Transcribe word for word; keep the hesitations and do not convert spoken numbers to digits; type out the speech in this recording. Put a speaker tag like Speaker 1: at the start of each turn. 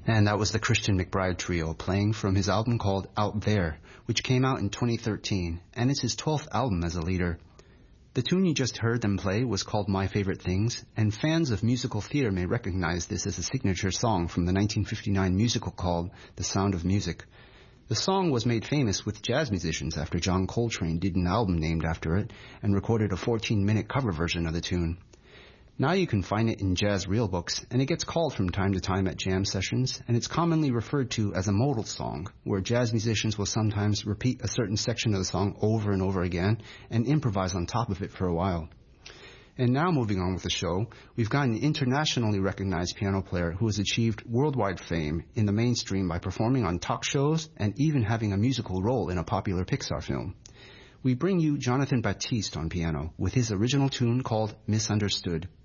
Speaker 1: And that was the Christian McBride Trio playing from his album called Out There, which came out in twenty thirteen, and it's his twelfth album as a leader. The tune you just heard them play was called My Favorite Things, and fans of musical theater may recognize this as a signature song from the nineteen fifty-nine musical called The Sound of Music. The song was made famous with jazz musicians after John Coltrane did an album named after it and recorded a fourteen-minute cover version of the tune. Now you can find it in jazz reel books, and it gets called from time to time at jam sessions, and it's commonly referred to as a modal song, where jazz musicians will sometimes repeat a certain section of the song over and over again and improvise on top of it for a while. And now moving on with the show, we've got an internationally recognized piano player who has achieved worldwide fame in the mainstream by performing on talk shows and even having a musical role in a popular Pixar film. We bring you Jonathan Batiste on piano with his original tune called Misunderstood.